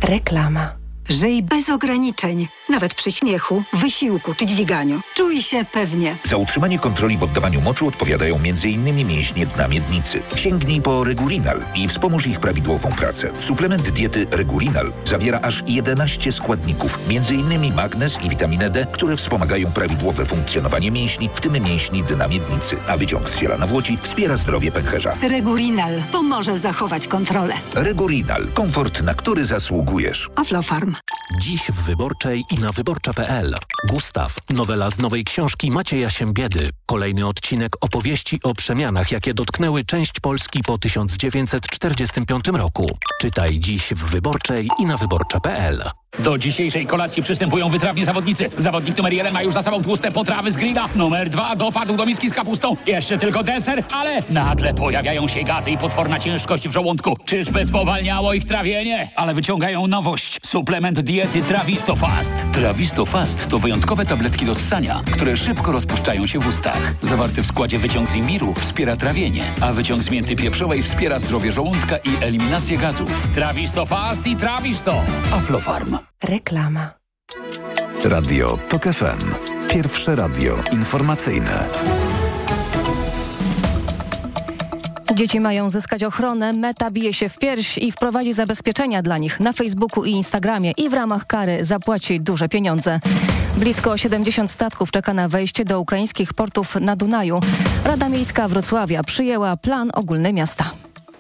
Reklama. Żyj bez ograniczeń, nawet przy śmiechu, wysiłku czy dźwiganiu. Czuj się pewnie. Za utrzymanie kontroli w oddawaniu moczu odpowiadają m.in. mięśnie dna miednicy. Sięgnij po Regurinal i wspomóż ich prawidłową pracę. Suplement diety Regurinal zawiera aż 11 składników, m.in. magnez i witaminę D, które wspomagają prawidłowe funkcjonowanie mięśni, w tym mięśni dna miednicy. A wyciąg z ziela nawłoci wspiera zdrowie pęcherza. Regurinal pomoże zachować kontrolę. Regurinal. Komfort, na który zasługujesz. Aflofarm. Dziś w Wyborczej i na wyborcza.pl. Gustaw, nowela z nowej książki Macieja Siembiedy. Kolejny odcinek opowieści o przemianach, jakie dotknęły część Polski po 1945 roku. Czytaj dziś w Wyborczej i na wyborcza.pl. Do dzisiejszej kolacji przystępują wytrawni zawodnicy. Zawodnik numer 1 ma już za sobą tłuste potrawy z grilla. Numer 2 dopadł do miski z kapustą. Jeszcze tylko deser, ale nagle pojawiają się gazy i potworna ciężkość w żołądku. Czyżby spowalniało ich trawienie? Ale wyciągają nowość. Suplement diety Trawisto Fast. Trawisto Fast to wyjątkowe tabletki do ssania, które szybko rozpuszczają się w ustach. Zawarty w składzie wyciąg z imbiru wspiera trawienie, a wyciąg z mięty pieprzowej wspiera zdrowie żołądka i eliminację gazów. Trawisto Fast i Trawisto. Aflofarm. Reklama. Radio TOK FM. Pierwsze radio informacyjne. Dzieci mają zyskać ochronę, Meta bije się w pierś i wprowadzi zabezpieczenia dla nich na Facebooku i Instagramie i w ramach kary zapłaci duże pieniądze. Blisko 70 statków czeka na wejście do ukraińskich portów na Dunaju. Rada Miejska Wrocławia przyjęła plan ogólny miasta.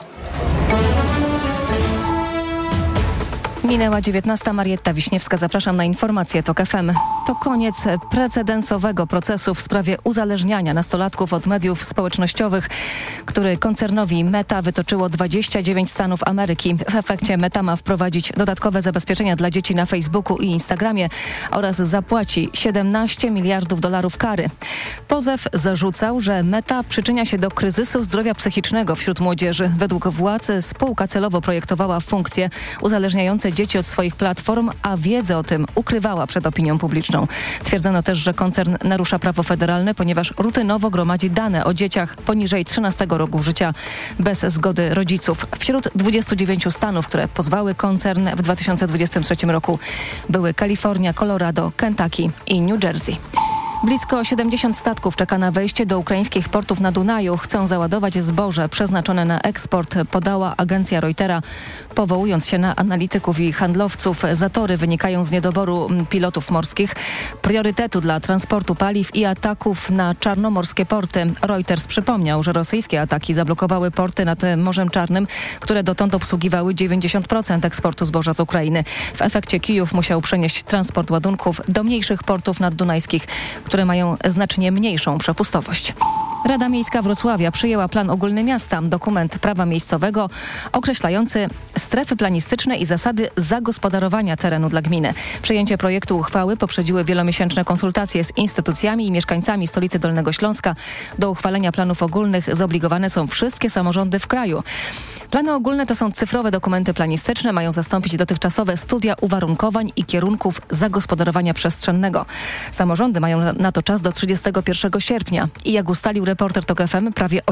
Minęła 19. Marietta Wiśniewska. Zapraszam na informacje TOK FM. To koniec precedensowego procesu w sprawie uzależniania nastolatków od mediów społecznościowych, który koncernowi Meta wytoczyło 29 stanów Ameryki. W efekcie Meta ma wprowadzić dodatkowe zabezpieczenia dla dzieci na Facebooku i Instagramie oraz zapłaci $17 miliardów kary. Pozew zarzucał, że Meta przyczynia się do kryzysu zdrowia psychicznego wśród młodzieży. Według władz spółka celowo projektowała funkcje uzależniające dzieci od swoich platform, a wiedzę o tym ukrywała przed opinią publiczną. Twierdzono też, że koncern narusza prawo federalne, ponieważ rutynowo gromadzi dane o dzieciach poniżej 13 roku życia bez zgody rodziców. Wśród 29 stanów, które pozwały koncern w 2023 roku były Kalifornia, Colorado, Kentucky i New Jersey. Blisko 70 statków czeka na wejście do ukraińskich portów na Dunaju. Chcą załadować zboże przeznaczone na eksport, podała agencja Reutera, powołując się na analityków i handlowców. Zatory wynikają z niedoboru pilotów morskich, priorytetu dla transportu paliw i ataków na czarnomorskie porty. Reuters przypomniał, że rosyjskie ataki zablokowały porty nad Morzem Czarnym, które dotąd obsługiwały 90% eksportu zboża z Ukrainy. W efekcie Kijów musiał przenieść transport ładunków do mniejszych portów naddunajskich, które mają znacznie mniejszą przepustowość. Rada Miejska Wrocławia przyjęła plan ogólny miasta, dokument prawa miejscowego określający strefy planistyczne i zasady zagospodarowania terenu dla gminy. Przyjęcie projektu uchwały poprzedziły wielomiesięczne konsultacje z instytucjami i mieszkańcami stolicy Dolnego Śląska. Do uchwalenia planów ogólnych zobligowane są wszystkie samorządy w kraju. Plany ogólne to są cyfrowe dokumenty planistyczne, mają zastąpić dotychczasowe studia uwarunkowań i kierunków zagospodarowania przestrzennego. Samorządy mają na to czas do 31 sierpnia i jak ustalił reporter TOK FM, prawie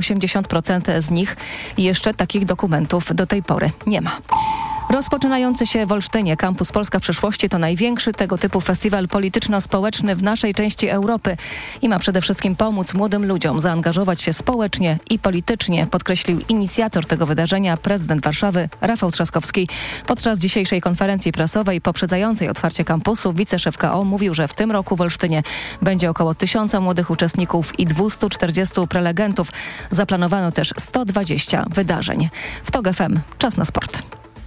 80% z nich jeszcze takich dokumentów do tej pory nie ma. Rozpoczynający się w Olsztynie Kampus Polska Przyszłości to największy tego typu festiwal polityczno-społeczny w naszej części Europy i ma przede wszystkim pomóc młodym ludziom zaangażować się społecznie i politycznie, podkreślił inicjator tego wydarzenia, prezydent Warszawy Rafał Trzaskowski. Podczas dzisiejszej konferencji prasowej poprzedzającej otwarcie kampusu wiceszef KO mówił, że w tym roku w Olsztynie będzie około 1000 młodych uczestników i 240 prelegentów. Zaplanowano też 120 wydarzeń. W TOK FM czas na sport.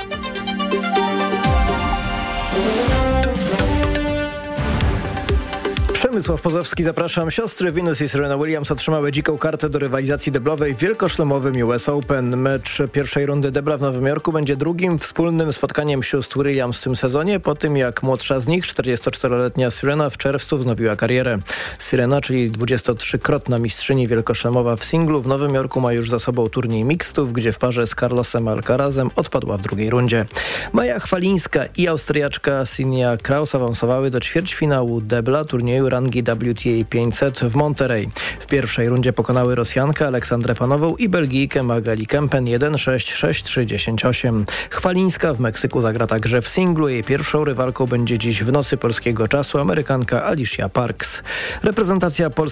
Przemysław Pozowski, zapraszam. Siostry Venus i Serena Williams otrzymały dziką kartę do rywalizacji deblowej w wielkoszlemowym US Open. Mecz pierwszej rundy debla w Nowym Jorku będzie drugim wspólnym spotkaniem sióstr Williams w tym sezonie, po tym jak młodsza z nich, 44-letnia Serena, w czerwcu wznowiła karierę. Serena, czyli 23-krotna mistrzyni wielkoszlemowa w singlu, w Nowym Jorku ma już za sobą turniej mixtów, gdzie w parze z Carlosem Alcarazem odpadła w drugiej rundzie. Maja Chwalińska i Austriaczka Sinia Kraus awansowały do ćwierćfinału debla turnieju rangi WTA 500 w Monterey. W pierwszej rundzie pokonały Rosjankę Aleksandrę Panową i Belgijkę Magali Kempen 1-6, 6-3, 10-8. Chwalińska w Meksyku zagra także w singlu. Jej pierwszą rywalką będzie dziś w nocy polskiego czasu Amerykanka Alicia Parks. Reprezentacja Polski